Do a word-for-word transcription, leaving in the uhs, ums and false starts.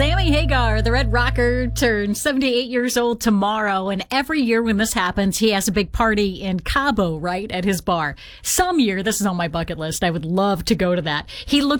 Sammy Hagar, the Red Rocker, turns seventy-eight years old tomorrow, and every year when this happens, he has a big party in Cabo, right, at his bar. Some year, this is on my bucket list, I would love to go to that. He looks